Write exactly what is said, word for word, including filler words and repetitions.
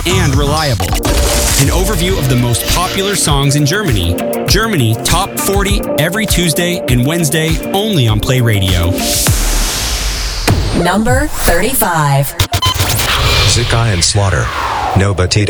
and reliable. An overview of the most popular songs in Germany. Germany Top forty every Tuesday and Wednesday only on Play Radio. Number thirty-five. Zucker and Slaughter. No Batida.